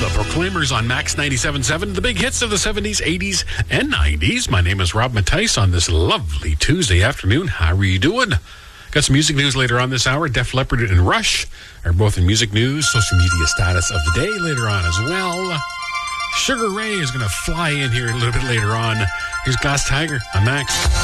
The Proclaimers on Max 97.7, the big hits of the 70s, 80s, and 90s. My name is Rob Mattice on this lovely Tuesday afternoon. How are you doing? Got some music news later on this hour. Def Leppard and Rush are both in music news. Social media status of the day later on as well. Sugar Ray is going to fly in here a little bit later on. Here's Glass Tiger on Max.